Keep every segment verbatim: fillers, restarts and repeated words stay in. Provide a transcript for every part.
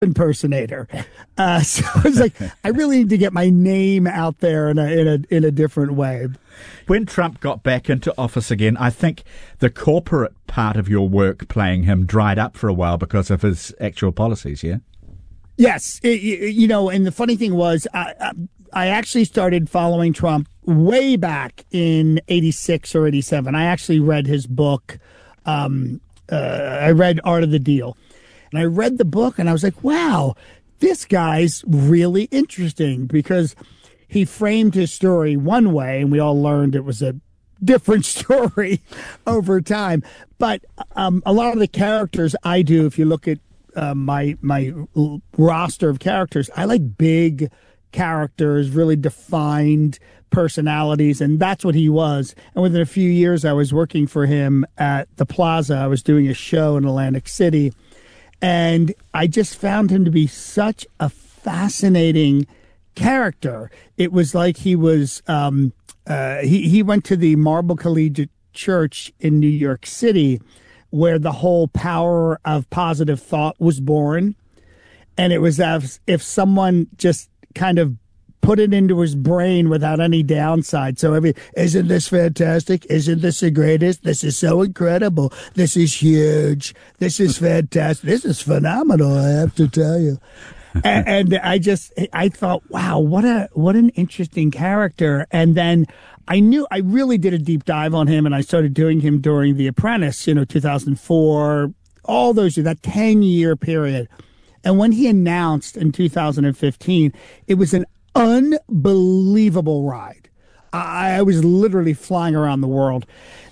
impersonator. Uh, so I was like, I really need to get my name out there in a in a in a different way. When Trump got back into office again, I think the corporate part of your work playing him dried up for a while because of his actual policies. Yeah. Yes, it, you know, and the funny thing was, I, I actually started following Trump way back in eighty-six or eighty-seven. I actually read his book. Um, uh, I read Art of the Deal. And I read the book and I was like, wow, this guy's really interesting because he framed his story one way and we all learned it was a different story over time. But um, a lot of the characters I do, if you look at uh, my my roster of characters, I like big characters, really defined personalities, and that's what he was. And within a few years, I was working for him at the Plaza. I was doing a show in Atlantic City. And I just found him to be such a fascinating character. It was like he was, um, uh, he, he went to the Marble Collegiate Church in New York City, where the whole power of positive thought was born. And it was as if someone just kind of put it into his brain without any downside. So, I mean, isn't this fantastic? Isn't this the greatest? This is so incredible. This is huge. This is fantastic. This is phenomenal, I have to tell you. and, and I just, I thought, wow, what a, what an interesting character. And then I knew, I really did a deep dive on him, and I started doing him during The Apprentice, you know, two thousand four, all those, that ten year period. And when he announced in two thousand fifteen, it was an unbelievable ride. I, I was literally flying around the world.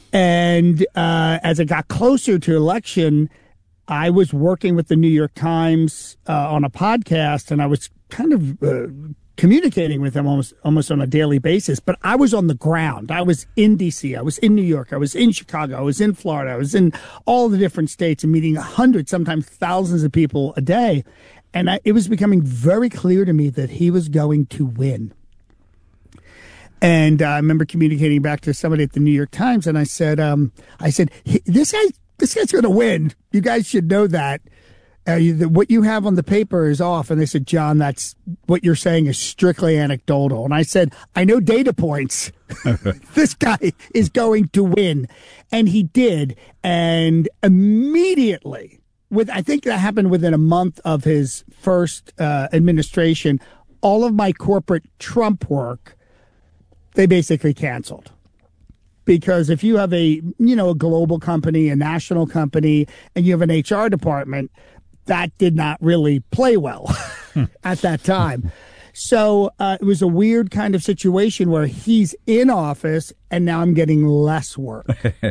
And uh, as it got closer to election, I was working with the New York Times uh, on a podcast, and I was kind of uh, communicating with them almost almost on a daily basis. But I was on the ground. I was in D C. I was in New York. I was in Chicago. I was in Florida. I was in all the different states and meeting hundreds, sometimes thousands of people a day. And I, it was becoming very clear to me that he was going to win. And uh, I remember communicating back to somebody at the New York Times, and I said, um, "I said this guy, this guy's going to win. You guys should know that. Uh, you, the, what you have on the paper is off." And they said, "John, that's what you're saying is strictly anecdotal." And I said, "I know data points. This guy is going to win," and he did. And immediately. With I think that happened within a month of his first uh, administration, all of my corporate Trump work, they basically canceled. Because if you have a, you know, a global company, a national company, and you have an H R department, that did not really play well at that time. So uh, it was a weird kind of situation where he's in office and now I'm getting less work.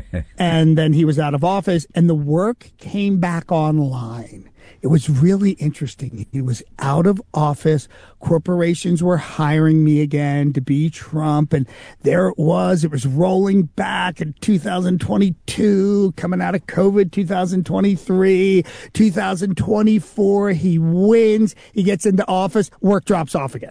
And then he was out of office and the work came back online. It was really interesting. He was out of office. Corporations were hiring me again to be Trump. And there it was. It was rolling back in two thousand twenty-two, coming out of COVID, two thousand twenty-three, two thousand twenty-four. He wins. He gets into office. Work drops off again.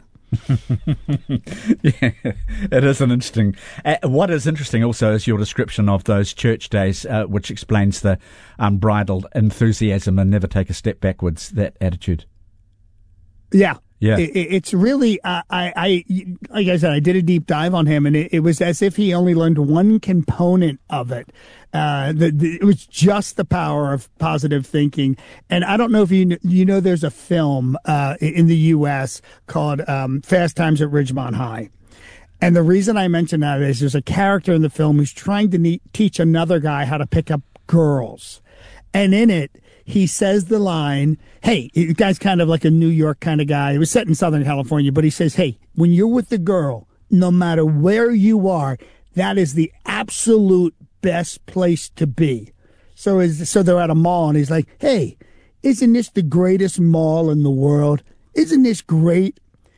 Yeah, it is an interesting. Uh, what is interesting also is your description of those church days, uh, which explains the unbridled enthusiasm and never take a step backwards. That attitude. Yeah. Yeah, it, it's really, uh, I, I, like I said, I did a deep dive on him, and it, it was as if he only learned one component of it. Uh, the, the, it was just the power of positive thinking. And I don't know if you you know, there's a film uh, in the U S called um, Fast Times at Ridgemont High. And the reason I mention that is there's a character in the film who's trying to ne- teach another guy how to pick up girls. And in it, he says the line, hey, the guy's kind of like a New York kind of guy. He was set in Southern California, but he says, hey, when you're with the girl, no matter where you are, that is the absolute best place to be. So is so they're at a mall, and he's like, hey, isn't this the greatest mall in the world? Isn't this great?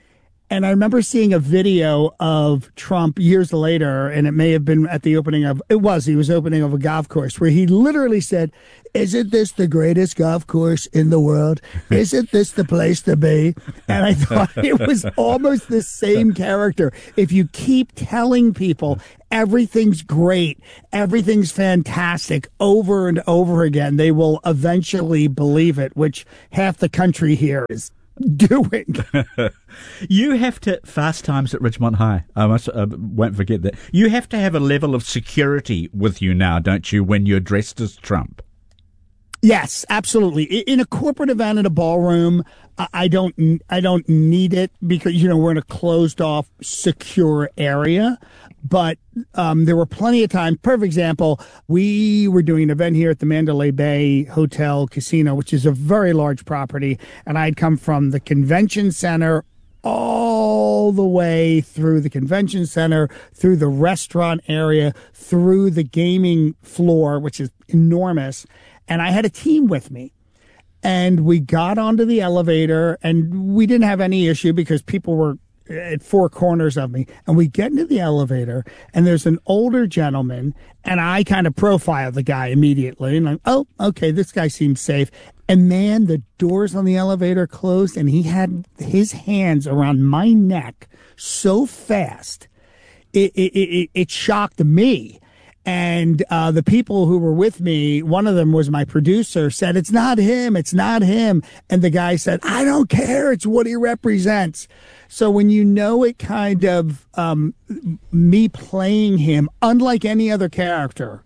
And I remember seeing a video of Trump years later, and it may have been at the opening of, it was, he was opening of a golf course where he literally said, "Isn't this the greatest golf course in the world? Isn't this the place to be?" And I thought it was almost the same character. If you keep telling people everything's great, everything's fantastic over and over again, they will eventually believe it, which half the country here is doing. You have to, Fast Times at Ridgemont High, I must, uh, won't forget that. You have to have a level of security with you now, don't you, when you're dressed as Trump? Yes, absolutely. In a corporate event at a ballroom, I don't, I don't need it because, you know, we're in a closed off, secure area. But um, there were plenty of times. Perfect example, we were doing an event here at the Mandalay Bay Hotel Casino, which is a very large property. And I'd come from the convention center all the way through the convention center, through the restaurant area, through the gaming floor, which is enormous. And I had a team with me. And we got onto the elevator, and we didn't have any issue because people were at four corners of me. And we get into the elevator, and there's an older gentleman, and I kind of profile the guy immediately. And I'm, oh, okay, this guy seems safe. And man, the doors on the elevator closed, and he had his hands around my neck so fast, it, it, it, it shocked me. And uh, the people who were with me, one of them was my producer, said, "It's not him. It's not him." And the guy said, "I don't care. It's what he represents." So when you know it kind of um, me playing him, unlike any other character,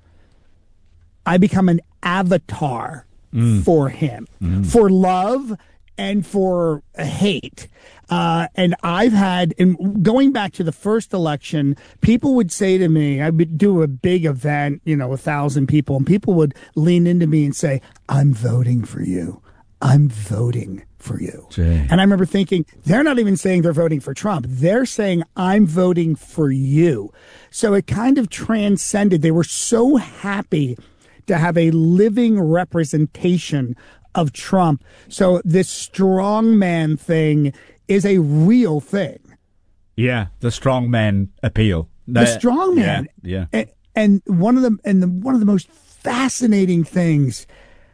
I become an avatar mm. for him, mm. for love and for hate. Uh, and I've had, and going back to the first election, people would say to me, I would do a big event, you know, a thousand people, and people would lean into me and say, "I'm voting for you. I'm voting for you." Jay. And I remember thinking, they're not even saying they're voting for Trump. They're saying, "I'm voting for you." So it kind of transcended. They were so happy to have a living representation of Trump. So this strongman thing is a real thing. Yeah, the strongman appeal. The strongman. Yeah, yeah. And, and one of the and the, one of the most fascinating things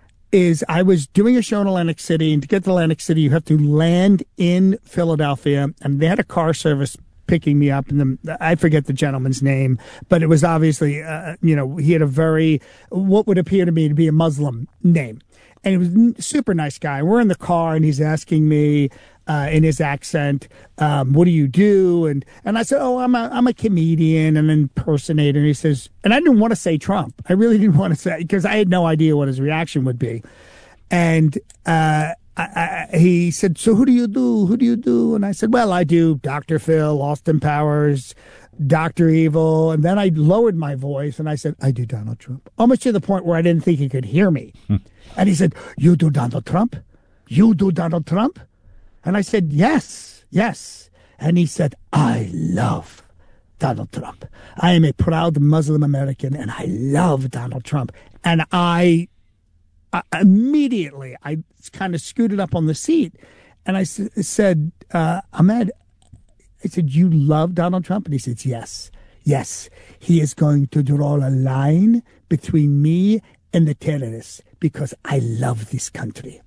is I was doing a show in Atlantic City, and to get to Atlantic City, you have to land in Philadelphia, and they had a car service picking me up, and the, I forget the gentleman's name, but it was obviously, uh, you know, he had a very, what would appear to me to be a Muslim name. And he was a super nice guy. We're in the car, and he's asking me uh, in his accent, um, "What do you do?" And and I said, "Oh, I'm a I'm a comedian, an impersonator." And he says, and I didn't want to say Trump. I really didn't want to say, because I had no idea what his reaction would be. And uh, I, I, he said, "So who do you do? Who do you do?" And I said, "Well, I do Doctor Phil, Austin Powers, Doctor Evil." And then I lowered my voice and I said, "I do Donald Trump," almost to the point where I didn't think he could hear me. Hmm. And he said, "You do Donald Trump? You do Donald Trump?" And I said, "Yes, yes." And he said, "I love Donald Trump. I am a proud Muslim American, and I love Donald Trump." And I, I immediately, I kind of scooted up on the seat, and I s- said, uh, "Ahmed," I said, "you love Donald Trump?" And he said, "Yes, yes. He is going to draw a line between me and the terrorists because I love this country."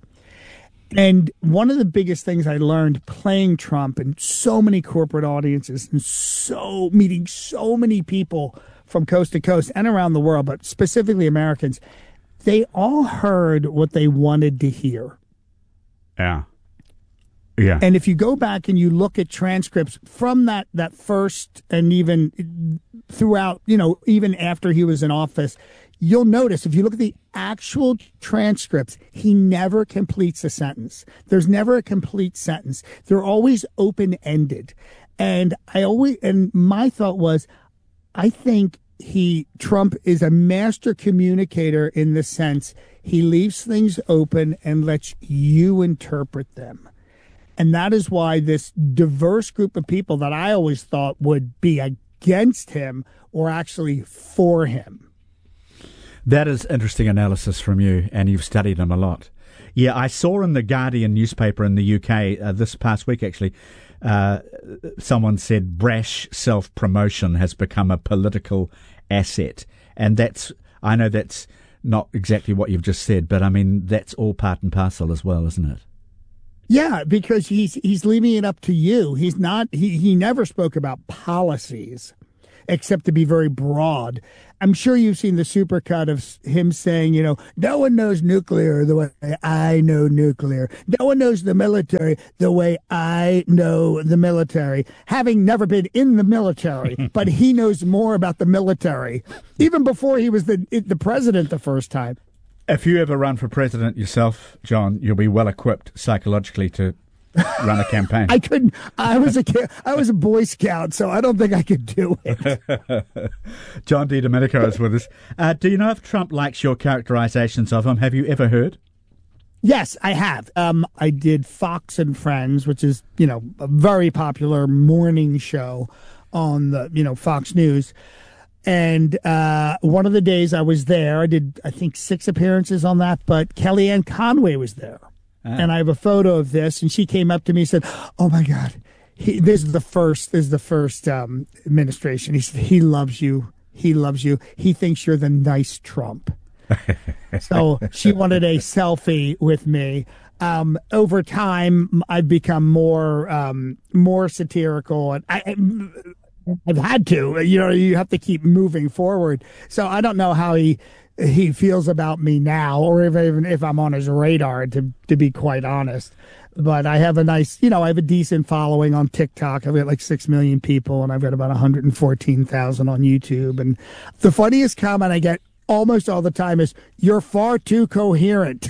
And one of the biggest things I learned playing Trump in so many corporate audiences and so meeting so many people from coast to coast and around the world, but specifically Americans, they all heard what they wanted to hear. Yeah. Yeah. And if you go back and you look at transcripts from that, that first and even throughout, you know, even after he was in office, you'll notice if you look at the actual transcripts, he never completes a sentence. There's never a complete sentence. They're always open-ended. And I always, and my thought was, I think he, Trump is a master communicator in the sense he leaves things open and lets you interpret them. And that is why this diverse group of people that I always thought would be against him were actually for him. That is interesting analysis from you, and you've studied him a lot. Yeah, I saw in the Guardian newspaper in the U K uh, this past week, actually, uh, someone said brash self-promotion has become a political asset. And that's, I know that's not exactly what you've just said, but I mean, that's all part and parcel as well, isn't it? Yeah, because he's he's leaving it up to you. He's not, he, he never spoke about policies, except to be very broad. I'm sure you've seen the supercut of him saying, you know, no one knows nuclear the way I know nuclear. No one knows the military the way I know the military. Having never been in the military, but he knows more about the military, even before he was the the president the first time. If you ever run for president yourself, John, you'll be well equipped psychologically to run a campaign. I couldn't. I was a I was a Boy Scout, so I don't think I could do it. John DiDomenico is with us. Uh, do you know if Trump likes your characterizations of him? Have you ever heard? Yes, I have. Um, I did Fox and Friends, which is, you know, a very popular morning show on the, you know, Fox News. And uh, one of the days I was there, I did, I think, six appearances on that, but Kellyanne Conway was there. Ah. And I have a photo of this, and she came up to me and said, oh, my God, he, this is the first, this is the first um, administration. He said, he loves you. He loves you. He thinks you're the nice Trump. So she wanted a selfie with me. Um, over time, I've become more um, more satirical, and I, I've had to. You know, you have to keep moving forward. So I don't know how he he feels about me now, or if even if I'm on his radar. To to be quite honest, but I have a nice, you know, I have a decent following on TikTok. I've got like six million people, and I've got about one hundred fourteen thousand on YouTube. And the funniest comment I get almost all the time is, "You're far too coherent."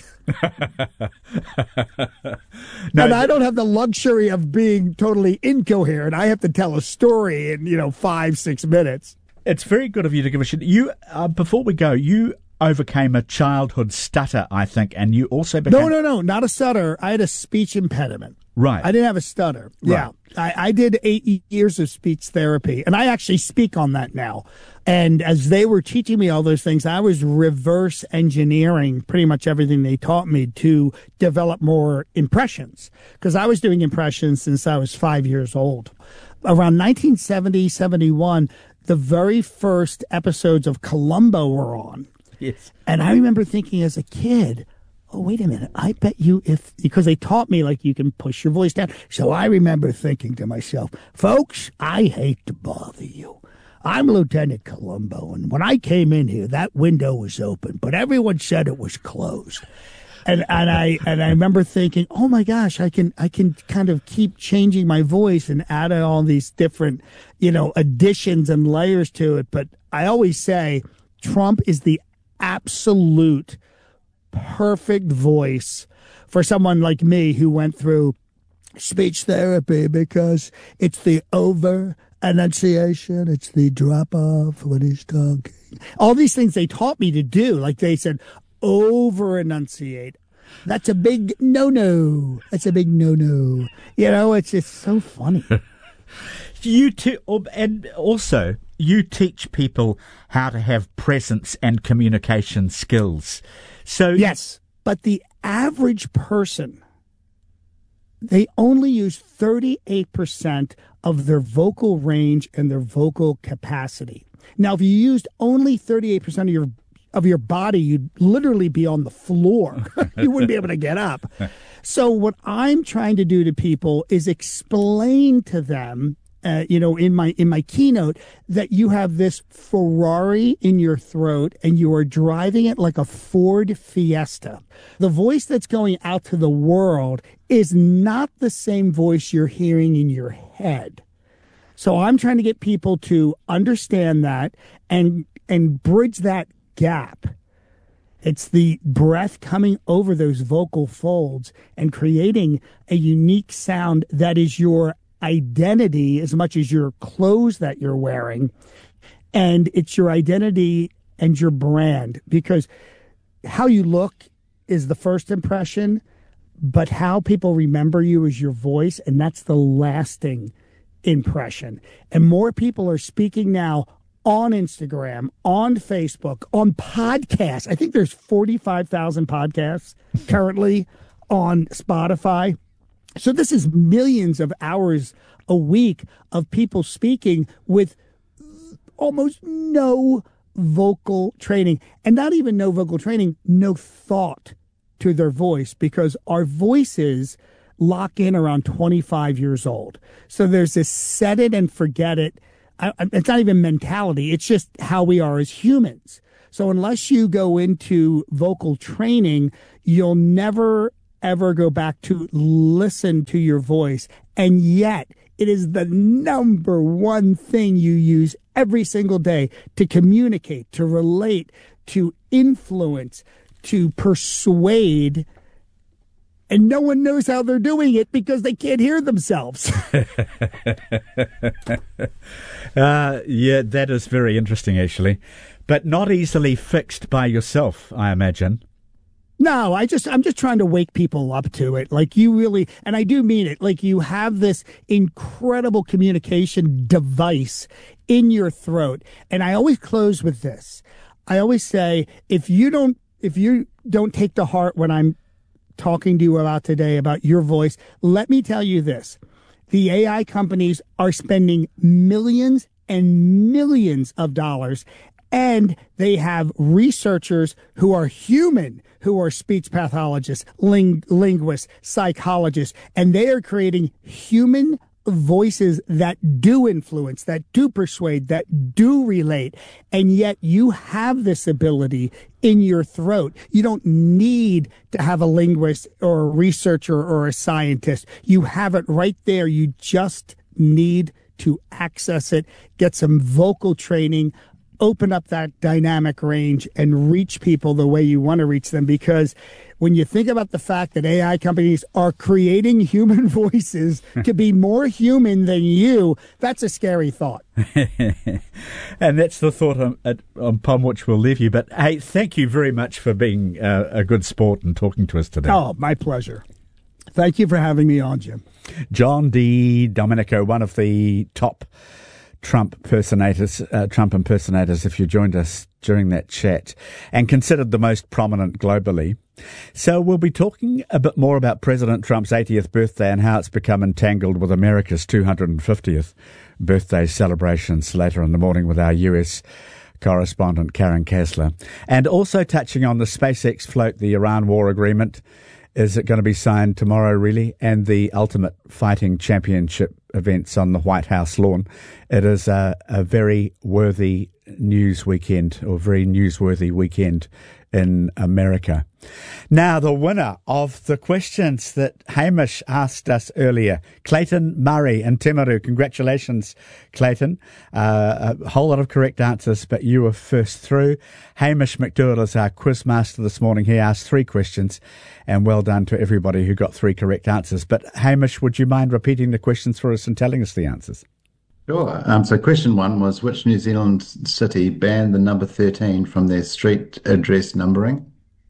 No, and I don't have the luxury of being totally incoherent. I have to tell a story in, you know, five, six minutes. It's very good of you to give a shit. You, uh, before we go, you overcame a childhood stutter, I think, and you also became... No, no, no, not a stutter. I had a speech impediment. Right. I didn't have a stutter. Right. Yeah. I, I did eight years of speech therapy, and I actually speak on that now. And as they were teaching me all those things, I was reverse engineering pretty much everything they taught me to develop more impressions, because I was doing impressions since I was five years old. Around nineteen seventy, seventy-one, the very first episodes of Columbo were on. Yes. And I remember thinking as a kid, oh, wait a minute, I bet you if, because they taught me like you can push your voice down. So I remember thinking to myself, folks, I hate to bother you. I'm Lieutenant Columbo, and when I came in here, that window was open, but everyone said it was closed. And and I and I remember thinking, oh my gosh, I can I can kind of keep changing my voice and add all these different, you know, additions and layers to it. But I always say Trump is the absolute perfect voice for someone like me who went through speech therapy, because it's the over enunciation, it's the drop off when he's talking. All these things they taught me to do. Like they said, over enunciate. That's a big no no. That's a big no no. You know, it's just so funny. You too, and also you teach people how to have presence and communication skills. So yes, but the average person, they only use thirty-eight percent of their vocal range and their vocal capacity. Now, if you used only thirty-eight percent of your of your body, you'd literally be on the floor. You wouldn't be able to get up. So what I'm trying to do to people is explain to them, uh, you know, in my in my keynote, that you have this Ferrari in your throat and you are driving it like a Ford Fiesta. The voice that's going out to the world is not the same voice you're hearing in your head. So I'm trying to get people to understand that and and bridge that gap. It's the breath coming over those vocal folds and creating a unique sound that is your identity as much as your clothes that you're wearing. And it's your identity and your brand, because how you look is the first impression, but how people remember you is your voice, and that's the lasting impression. And more people are speaking now on Instagram, on Facebook, on podcasts. I think there's forty-five thousand podcasts currently on Spotify. So this is millions of hours a week of people speaking with almost no vocal training, and not even no vocal training, no thought to their voice, because our voices lock in around twenty-five years old. So there's this set it and forget it. It's not even mentality. It's just how we are as humans. So unless you go into vocal training, you'll never, ever go back to listen to your voice. And yet it is the number one thing you use every single day to communicate, to relate, to influence, to persuade. And no one knows how they're doing it because they can't hear themselves. uh, yeah, that is very interesting, actually. But not easily fixed by yourself, I imagine. No, I just, I'm just trying to wake people up to it. Like you really, and I do mean it, like you have this incredible communication device in your throat. And I always close with this. I always say, if you don't, if you don't take to heart what I'm talking to you about today, about your voice, let me tell you this. The A I companies are spending millions and millions of dollars, and they have researchers who are human, who are speech pathologists, ling- linguists, psychologists, and they are creating human voices that do influence, that do persuade, that do relate. And yet you have this ability in your throat. You don't need to have a linguist or a researcher or a scientist. You have it right there. You just need to access it, get some vocal training, open up that dynamic range, and reach people the way you want to reach them. Because when you think about the fact that A I companies are creating human voices to be more human than you, that's a scary thought. And that's the thought on, upon which we'll leave you. But hey, thank you very much for being uh, a good sport and talking to us today. Oh, my pleasure. Thank you for having me on, Jim. John DiDomenico, one of the top Trump impersonators, uh, Trump impersonators, if you joined us during that chat, and considered the most prominent globally. So we'll be talking a bit more about President Trump's eightieth birthday and how it's become entangled with America's two hundred fiftieth birthday celebrations later in the morning with our U S correspondent Karen Kasler. And also touching on the SpaceX float, the Iran war agreement. Is it going to be signed tomorrow, really? And the Ultimate Fighting Championship events on the White House lawn. It is a, a very worthy news weekend, or very newsworthy weekend in America. Now, the winner of the questions that Hamish asked us earlier, Clayton Murray in Timaru. Congratulations, Clayton. Uh, a whole lot of correct answers, but you were first through. Hamish McDowell is our quiz master this morning. He asked three questions, and well done to everybody who got three correct answers. But Hamish, would you mind repeating the questions for us and telling us the answers? Sure. Um, so question one was, which New Zealand city banned the number thirteen from their street address numbering?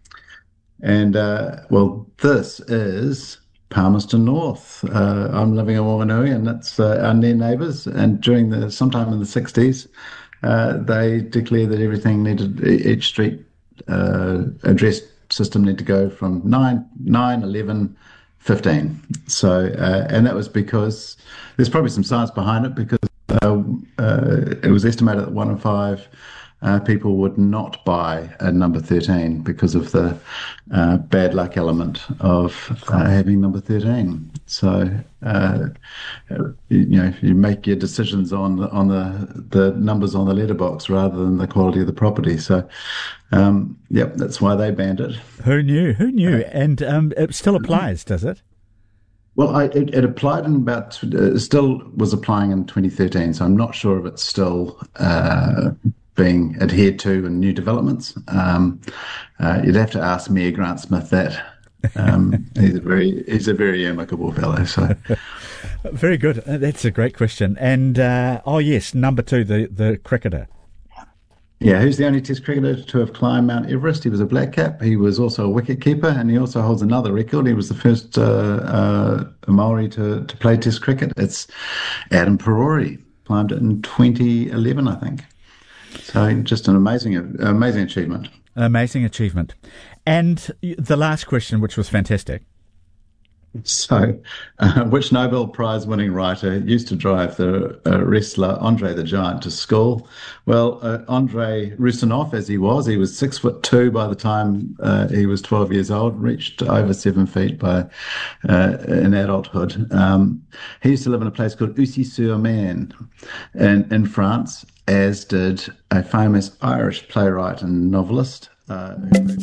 And, uh, well, this is Palmerston North. Uh, I'm living in Wanganui, and that's uh, our near neighbours. And during the sometime in the sixties, uh, they declared that everything needed, each street uh, address system needed to go from nine, nine, eleven, fifteen. So, uh, and that was because there's probably some science behind it, because uh, uh, it was estimated that one in five uh, people would not buy a number thirteen because of the uh, bad luck element of uh, having number thirteen. So, uh, you know, you make your decisions on the, on the the numbers on the letterbox rather than the quality of the property. So, um, yep, that's why they banned it. Who knew? Who knew? And um, it still applies, does it? Well, I, it, it applied in about, uh, still was applying in twenty thirteen, so I'm not sure if it's still uh, being adhered to in new developments. Um, uh, you'd have to ask Mayor Grant Smith that. Um, he's a very he's a very amicable fellow. So, very good. That's a great question. And uh, oh yes, number two, the the cricketer. Yeah, who's the only Test cricketer to have climbed Mount Everest? He was a black cap. He was also a wicket keeper, and he also holds another record. He was the first uh, uh, Maori to, to play Test cricket. It's Adam Perori. Climbed it in twenty eleven, I think. So just an amazing, amazing achievement. Amazing achievement. And the last question, which was fantastic. So, uh, which Nobel Prize winning writer used to drive the uh, wrestler Andre the Giant to school? Well, uh, Andrei Rusinov, as he was, he was six foot two by the time uh, he was twelve years old, reached over seven feet by uh, in adulthood. Um, he used to live in a place called Ussy-sur-Marne in, in France, as did a famous Irish playwright and novelist. Uh,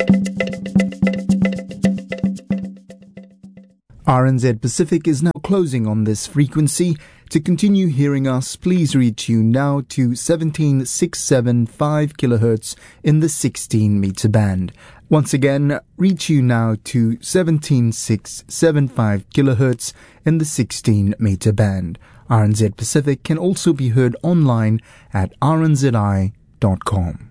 R N Z Pacific is now closing on this frequency. To continue hearing us, please retune now to seventeen six seven five kilohertz in the sixteen meter band. Once again, retune now to seventeen six seven five kilohertz in the sixteen meter band. R N Z Pacific can also be heard online at r n z i dot com.